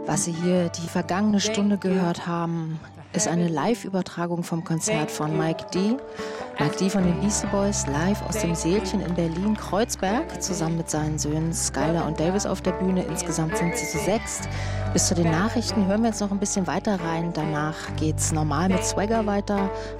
Was Sie hier die vergangene Stunde gehört haben, ist eine Live-Übertragung vom Konzert von Mike D. Mike D. von den Beastie Boys live aus dem Sälchen in Berlin-Kreuzberg, zusammen mit seinen Söhnen Skylar und Davis auf der Bühne. Insgesamt sind sie zu sechst. Bis zu den Nachrichten hören wir jetzt noch ein bisschen weiter rein. Danach geht's normal mit Swagger weiter.